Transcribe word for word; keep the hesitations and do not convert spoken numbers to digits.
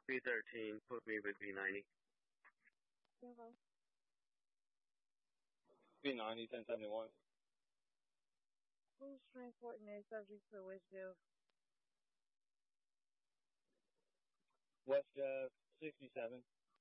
B thirteen, put me with B ninety. Okay. B ninety, ten seventy-one. Who's transporting their subjects to West Jeff? West Jeff, sixty-seven.